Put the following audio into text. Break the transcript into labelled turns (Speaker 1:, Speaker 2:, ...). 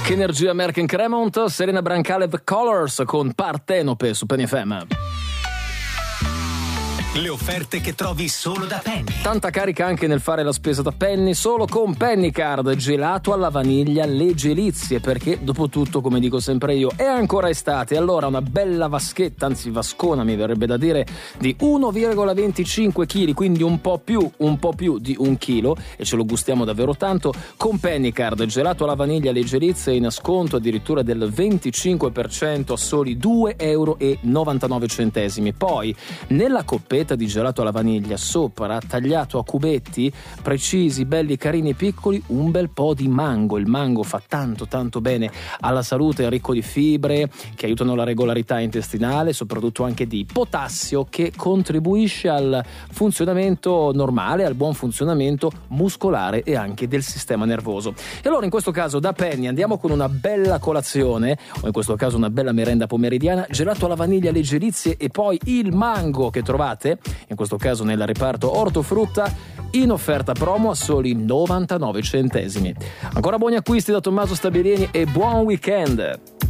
Speaker 1: Che energia American Cremont, Serena Brancale The Colors con Partenope su Penny FM.
Speaker 2: Le offerte che trovi solo da Penny.
Speaker 1: Tanta carica anche nel fare la spesa da Penny, solo con Penny Card. Gelato alla vaniglia, le gelizie, perché dopo tutto, come dico sempre io, è ancora estate. Allora una bella vaschetta, anzi vascona mi verrebbe da dire, di 1,25 kg, quindi un po' più di 1 chilo, e ce lo gustiamo davvero tanto. Con Penny Card, gelato alla vaniglia, le gelizie in sconto addirittura del 25% a soli 2,99 €. Poi nella coppetta di gelato alla vaniglia sopra, tagliato a cubetti precisi, belli, carini e piccoli, un bel po' di mango. Il mango fa tanto bene alla salute, è ricco di fibre che aiutano la regolarità intestinale, soprattutto anche di potassio che contribuisce al funzionamento normale, al buon funzionamento muscolare e anche del sistema nervoso. E allora in questo caso da Penny andiamo con una bella colazione, o in questo caso una bella merenda pomeridiana, gelato alla vaniglia, le gelizie e poi il mango che trovate in questo caso nel reparto ortofrutta in offerta promo a soli 99 centesimi. Ancora buoni acquisti da Tommaso Stabilini e buon weekend!